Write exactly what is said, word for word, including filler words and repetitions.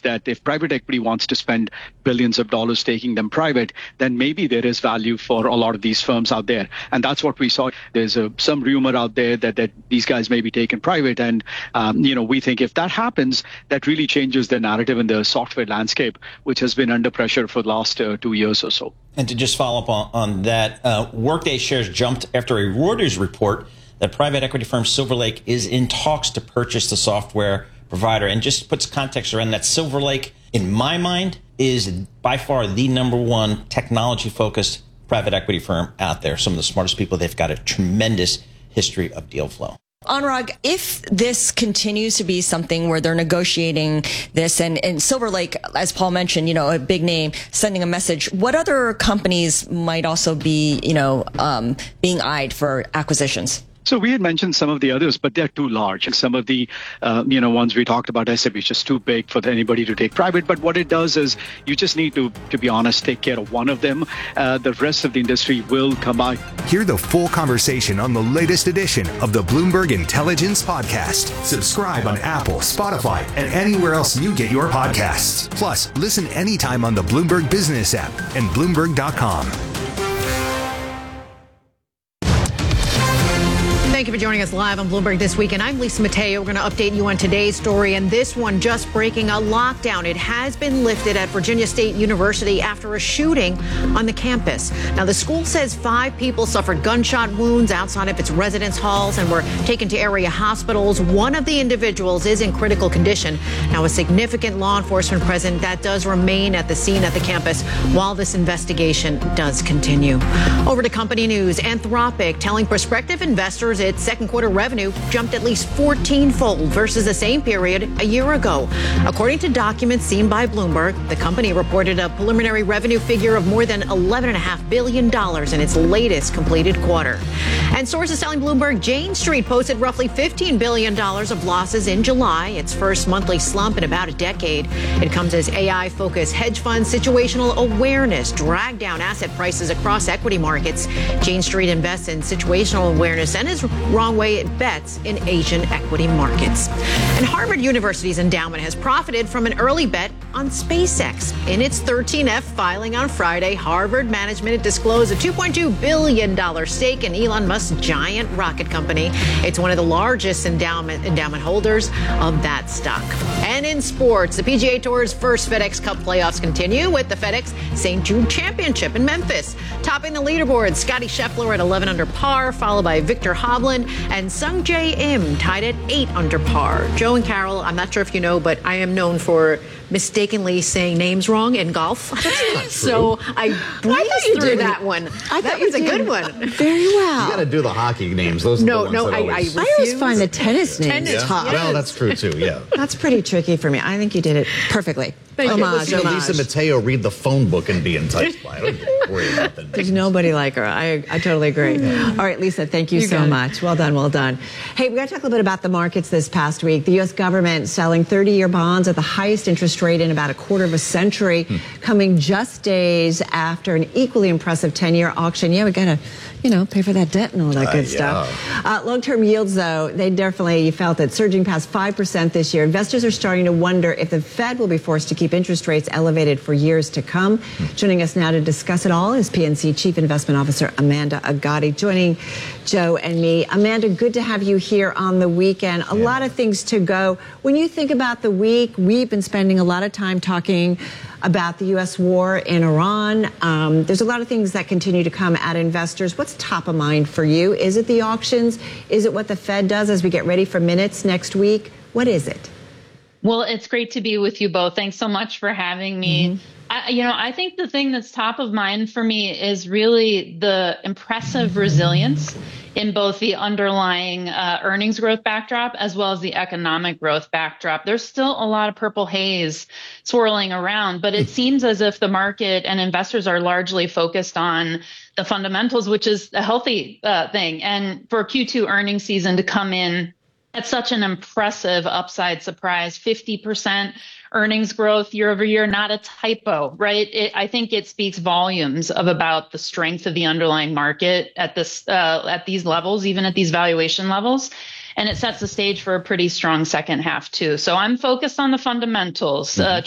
that if private equity wants to spend billions of dollars taking them private, then maybe there is value for a lot of these firms out there. And that's what we saw. There's a, some rumor out there that, that these guys may be taken private. And, um, you know, we think if that happens, that really changes the narrative in the software landscape, which has been under pressure for the last uh, two years or so. And to just follow up on, on that, uh, Workday shares jumped after a Reuters report that private equity firm Silver Lake is in talks to purchase the software provider. And just puts context around that, Silver Lake, in my mind, is by far the number one technology-focused private equity firm out there. Some of the smartest people. They've got a tremendous history of deal flow. Anurag, if this continues to be something where they're negotiating this, and, and Silver Lake, as Paul mentioned, you know, a big name, sending a message, what other companies might also be, you know, um, being eyed for acquisitions? So we had mentioned some of the others, but they're too large. And some of the, uh, you know, ones we talked about, S A P is just too big for anybody to take private. But what it does is you just need to, to be honest, take care of one of them. Uh, the rest of the industry will come out. Hear the full conversation on the latest edition of the Bloomberg Intelligence Podcast. Subscribe on Apple, Spotify, and anywhere else you get your podcasts. Plus, listen anytime on the Bloomberg Business app and Bloomberg dot com. Thank you for joining us live on Bloomberg This Week. And I'm Lisa Mateo. We're going to update you on today's story. And this one just breaking, a lockdown. It has been lifted at Virginia State University after a shooting on the campus. Now, the school says five people suffered gunshot wounds outside of its residence halls and were taken to area hospitals. One of the individuals is in critical condition. Now, a significant law enforcement presence that does remain at the scene at the campus while this investigation does continue. Over to company news. Anthropic telling prospective investors its second quarter revenue jumped at least fourteen-fold versus the same period a year ago. According to documents seen by Bloomberg, the company reported a preliminary revenue figure of more than eleven point five billion dollars in its latest completed quarter. And sources telling Bloomberg Jane Street posted roughly fifteen billion dollars of losses in July, its first monthly slump in about a decade. It comes as A I-focused hedge funds situational awareness dragged down asset prices across equity markets. Jane Street invests in situational awareness and is wrong way it bets in Asian equity markets. And Harvard University's endowment has profited from an early bet on SpaceX. In its thirteen F filing on Friday, Harvard management disclosed a two point two billion dollars stake in Elon Musk's giant rocket company. It's one of the largest endowment endowment holders of that stock. And in sports, the P G A Tour's first FedEx Cup playoffs continue with the FedEx Saint Jude Championship in Memphis. Topping the leaderboard, Scotty Scheffler at eleven under par, followed by Victor Hovland and Sung Jae Im tied at eight under par. Joe and Carol, I'm not sure if you know, but I am known for mistakenly saying names wrong in golf. So I breezed through that one. I that was a good one. Very well. You got to do the hockey names. Those no, are the ones no, that I, always... I, I always find the tennis names tennis, tough. yes. Well, that's true too. Yeah. That's pretty tricky for me. I think you did it perfectly. Thank you. Homage, Listen to homage. Lisa Mateo read the phone book and be enticed by it. I don't worry about the There's names. nobody like her. I, I totally agree. All right, Lisa, thank you, You so got it. much. Well done, well done. Hey, we got to talk a little bit about the markets this past week. The U S government selling thirty-year bonds at the highest interest rate in about a quarter of a century, hmm. coming just days after an equally impressive ten-year auction. Yeah, we got to, you know, pay for that debt and all that Uh, good yeah. stuff. Uh, long-term yields, though, they definitely felt it, surging past five percent this year. Investors are starting to wonder if the Fed will be forced to keep interest rates elevated for years to come. Hmm. Joining us now to discuss it all is P N C Chief Investment Officer Amanda Agati, joining Joe and me. Amanda, good to have you here on the weekend. A Yeah. lot of things to go. When you think about the week, we've been spending a lot of time talking about the U S war in Iran. Um, there's a lot of things that continue to come at investors. What's top of mind for you? Is it the auctions? Is it what the Fed does as we get ready for minutes next week? What is it? Well, it's great to be with you both. Thanks so much for having me. Mm-hmm. I, you know, I think the thing that's top of mind for me is really the impressive resilience in both the underlying uh, earnings growth backdrop as well as the economic growth backdrop. There's still a lot of purple haze swirling around, but it seems as if the market and investors are largely focused on the fundamentals, which is a healthy uh, thing. And for Q two earnings season to come in at such an impressive upside surprise, fifty percent earnings growth year over year, not a typo, right? It, I think it speaks volumes of about the strength of the underlying market at this uh, at these levels, even at these valuation levels. And it sets the stage for a pretty strong second half, too. So I'm focused on the fundamentals, mm-hmm. uh,